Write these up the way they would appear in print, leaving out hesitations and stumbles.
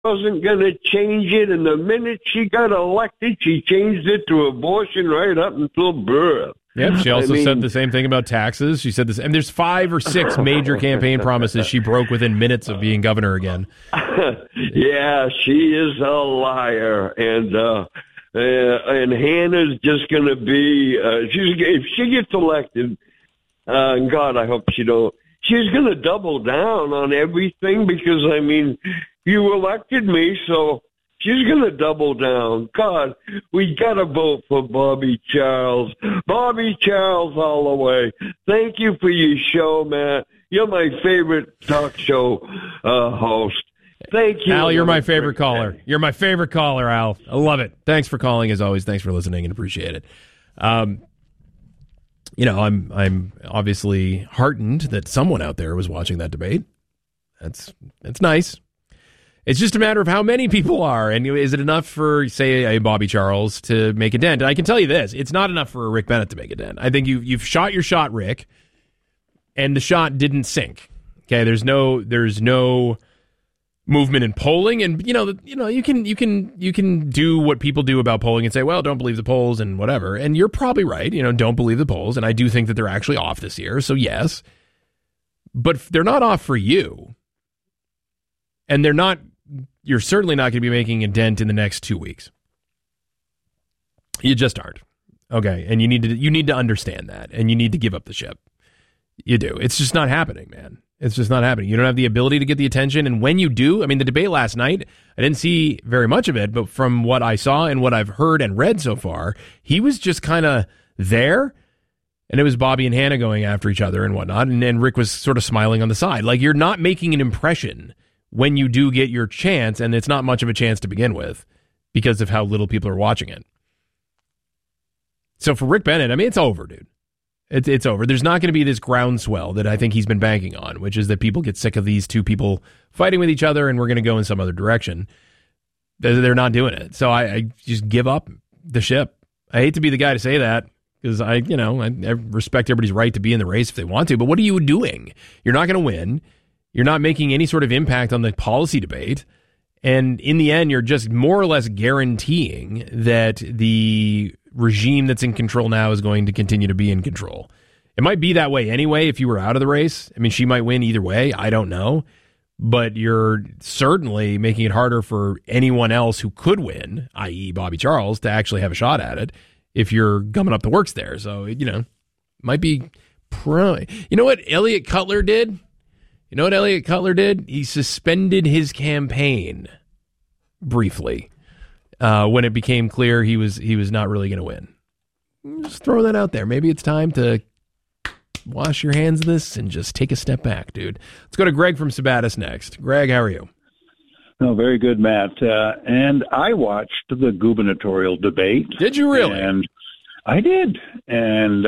wasn't going to change it, and the minute she got elected, she changed it to abortion right up until birth. Yep, she also said the same thing about taxes. She said this, and there's 5 or 6 major campaign promises she broke within minutes of being governor again. Yeah, she is a liar, and Hannah's just going to be. If she gets elected, and God, I hope she don't. She's going to double down on everything because, I mean, you elected me, so she's going to double down. God, we got to vote for Bobby Charles. Bobby Charles all the way. Thank you for your show, man. You're my favorite talk show host. Thank you. Al, you're my favorite caller. You're my favorite caller, Al. I love it. Thanks for calling, as always. Thanks for listening and appreciate it. You know, I'm obviously heartened that someone out there was watching that debate. That's nice. It's just a matter of how many people are, and is it enough for, say, a Bobby Charles to make a dent? And I can tell you this: it's not enough for Rick Bennett to make a dent. I think you've shot your shot, Rick, and the shot didn't sink. Okay, there's no movement in polling, and you know you can do what people do about polling and say, well, don't believe the polls and whatever, and you're probably right. Don't believe the polls, and I do think that they're actually off this year. So yes, but they're not off for you, and they're not. You're certainly not going to be making a dent in the next 2 weeks. You just aren't. Okay, and you need to understand that, and you need to give up the ship. You do. It's just not happening, man. It's just not happening. You don't have the ability to get the attention. And when you do, I mean, the debate last night, I didn't see very much of it, but from what I saw and what I've heard and read so far, he was just kind of there. And it was Bobby and Hannah going after each other and whatnot. And Rick was sort of smiling on the side. Like, you're not making an impression when you do get your chance. And it's not much of a chance to begin with because of how little people are watching it. So for Rick Bennett, I mean, it's over, dude. It's over. There's not going to be this groundswell that I think he's been banking on, which is that people get sick of these two people fighting with each other and we're going to go in some other direction. They're not doing it. So I just give up the ship. I hate to be the guy to say that because I respect everybody's right to be in the race if they want to, but what are you doing? You're not going to win. You're not making any sort of impact on the policy debate. And in the end, you're just more or less guaranteeing that the regime that's in control now is going to continue to be in control. It might be that way anyway if you were out of the race. I mean, she might win either way. I don't know. But you're certainly making it harder for anyone else who could win, i.e. Bobby Charles, to actually have a shot at it if you're gumming up the works there. So, might be You know what Elliot Cutler did? He suspended his campaign briefly. When it became clear he was not really going to win. Just throw that out there. Maybe it's time to wash your hands of this and just take a step back, dude. Let's go to Greg from Sabattis next. Greg, how are you? Oh, very good, Matt. And I watched the gubernatorial debate. Did you really? And I did. And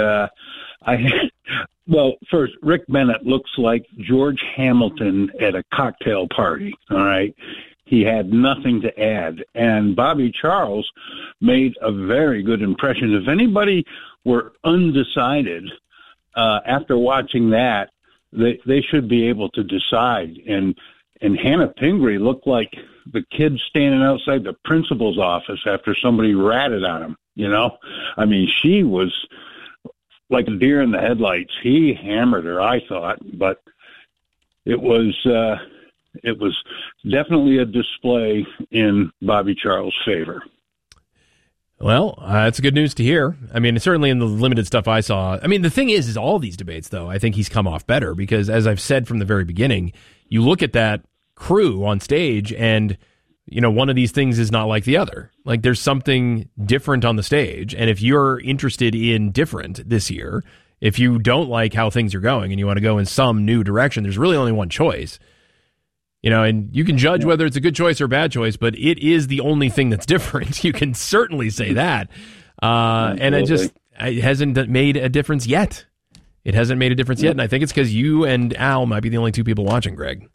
well, first, Rick Bennett looks like George Hamilton at a cocktail party, all right? He had nothing to add. And Bobby Charles made a very good impression. If anybody were undecided after watching that, they should be able to decide. And Hannah Pingree looked like the kid standing outside the principal's office after somebody ratted on him, I mean, she was like a deer in the headlights. He hammered her, I thought, but it was definitely a display in Bobby Charles' favor. Well, that's good news to hear. I mean, certainly in the limited stuff I saw. I mean, the thing is all these debates, though, I think he's come off better because, as I've said from the very beginning, you look at that crew on stage and, one of these things is not like the other. Like, there's something different on the stage. And if you're interested in different this year, if you don't like how things are going and you want to go in some new direction, there's really only one choice. And you can judge whether it's a good choice or a bad choice, but it is the only thing that's different. You can certainly say that. And it hasn't made a difference yet. It hasn't made a difference yet. And I think it's because you and Al might be the only two people watching, Greg.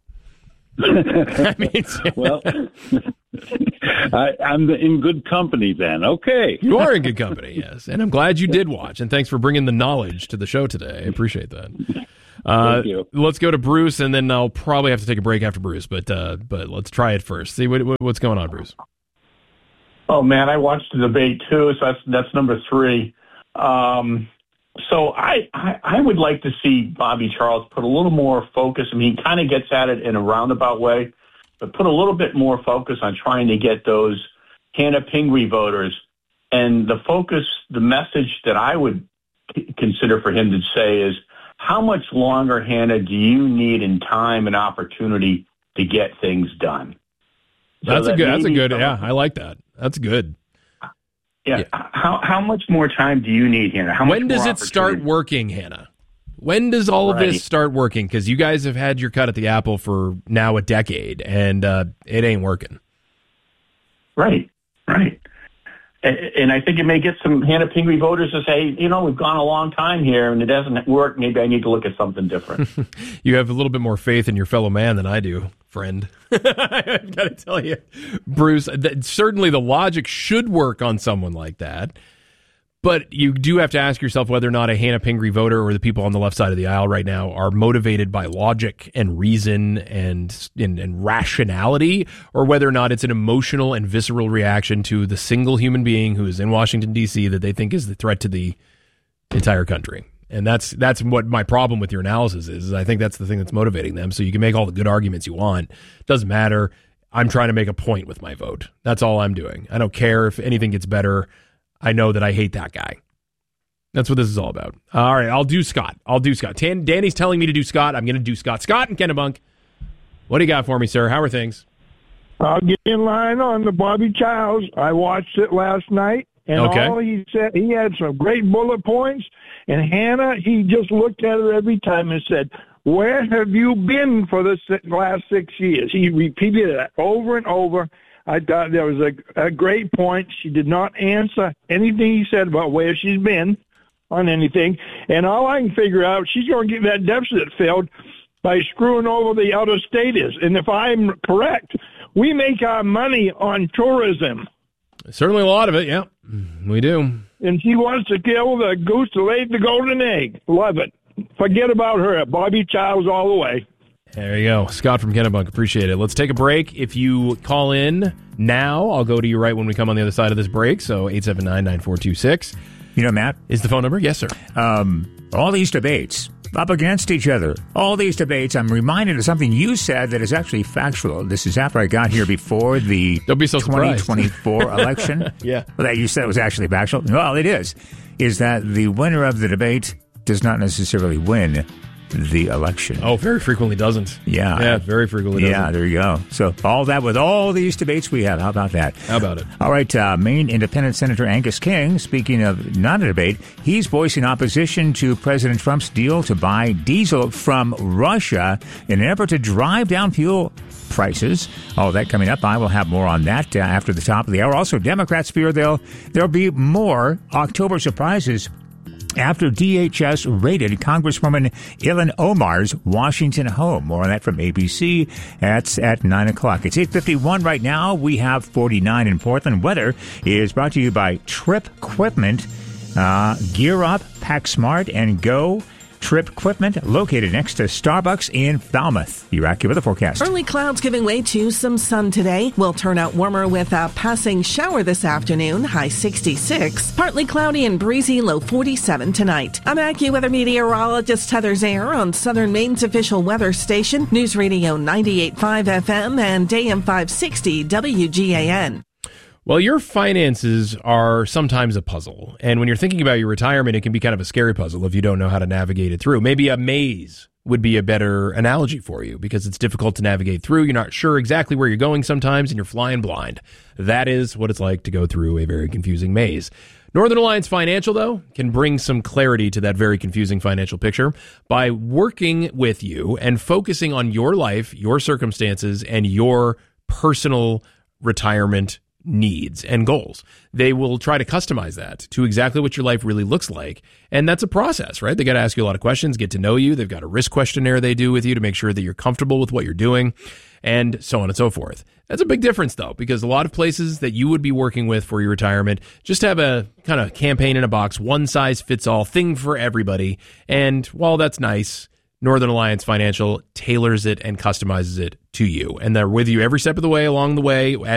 Well, I'm in good company then. Okay. You are in good company, yes. And I'm glad you did watch. And thanks for bringing the knowledge to the show today. I appreciate that. Thank you. Let's go to Bruce, and then I'll probably have to take a break after Bruce. But let's try it first. See what's going on, Bruce. Oh man, I watched the debate too. So that's number 3. So I would like to see Bobby Charles put a little more focus. I mean, he kind of gets at it in a roundabout way, but put a little bit more focus on trying to get those Hannah Pingree voters. And the message that I would consider for him to say is, how much longer, Hannah, do you need in time and opportunity to get things done? That's a good. Yeah, I like that. That's good. Yeah. How much more time do you need, Hannah? When does it start working, Hannah? When does all of this start working? Because you guys have had your cut at the apple for now a decade, and it ain't working. Right. And I think it may get some Hannah Pingree voters to say, we've gone a long time here and it doesn't work. Maybe I need to look at something different. You have a little bit more faith in your fellow man than I do, friend. I've got to tell you, Bruce, certainly the logic should work on someone like that. But you do have to ask yourself whether or not a Hannah Pingree voter or the people on the left side of the aisle right now are motivated by logic and reason and rationality, or whether or not it's an emotional and visceral reaction to the single human being who is in Washington, D.C. that they think is the threat to the entire country. And that's what my problem with your analysis is I think that's the thing that's motivating them. So you can make all the good arguments you want. Doesn't matter. I'm trying to make a point with my vote. That's all I'm doing. I don't care if anything gets better. I know that I hate that guy. That's what this is all about. All right, I'll do Scott. Danny's telling me to do Scott. I'm going to do Scott. Scott and Kennebunk. What do you got for me, sir? How are things? I'll get in line on the Bobby Childs. I watched it last night, and all he said, he had some great bullet points. And Hannah, he just looked at her every time and said, "Where have you been for the last 6 years?" He repeated it over and over. I thought there was a great point. She did not answer anything he said about where she's been on anything. And all I can figure out, she's going to get that deficit filled by screwing over the out-of-staters. And if I'm correct, we make our money on tourism. Certainly a lot of it, yeah. We do. And she wants to kill the goose that laid the golden egg. Love it. Forget about her. Bobby Childs all the way. There you go. Scott from Kennebunk. Appreciate it. Let's take a break. If you call in now, I'll go to you right when we come on the other side of this break. So 879-9426. Matt? Is the phone number? Yes, sir. All these debates up against each other. All these debates, I'm reminded of something you said that is actually factual. This is after I got here before the Don't be so 2024 election. Yeah. Well, that you said it was actually factual. Well, it is. Is that the winner of the debate does not necessarily win the election. Oh, very frequently doesn't. Yeah, very frequently doesn't. Yeah, there you go. So all that with all these debates we have. How about that? How about it? All right, Maine Independent Senator Angus King, speaking of not a debate, he's voicing opposition to President Trump's deal to buy diesel from Russia in an effort to drive down fuel prices. All that coming up. I will have more on that after the top of the hour. Also, Democrats fear there'll be more October surprises after DHS raided Congresswoman Ilhan Omar's Washington home. More on that from ABC. That's at 9 o'clock. It's 8:51 right now. We have 49 in Portland. Weather is brought to you by Trip Equipment. Gear up, pack smart, and go. Trip Equipment, located next to Starbucks in Falmouth. Your AccuWeather forecast. Early clouds giving way to some sun today. Will turn out warmer with a passing shower this afternoon, high 66. Partly cloudy and breezy, low 47 tonight. I'm AccuWeather meteorologist Heather Zayer on Southern Maine's official weather station, News Radio 98.5 FM and AM 560 WGAN. Well, your finances are sometimes a puzzle. And when you're thinking about your retirement, it can be kind of a scary puzzle if you don't know how to navigate it through. Maybe a maze would be a better analogy for you because it's difficult to navigate through. You're not sure exactly where you're going sometimes, and you're flying blind. That is what it's like to go through a very confusing maze. Northern Alliance Financial, though, can bring some clarity to that very confusing financial picture by working with you and focusing on your life, your circumstances, and your personal retirement needs and goals. They will try to customize that to exactly what your life really looks like. And that's a process, right? They got to ask you a lot of questions, get to know you. They've got a risk questionnaire they do with you to make sure that you're comfortable with what you're doing, and so on and so forth. That's a big difference, though, because a lot of places that you would be working with for your retirement just have a kind of campaign in a box, one size fits all thing for everybody. And while that's nice, Northern Alliance Financial tailors it and customizes it to you. And they're with you every step of the way along the way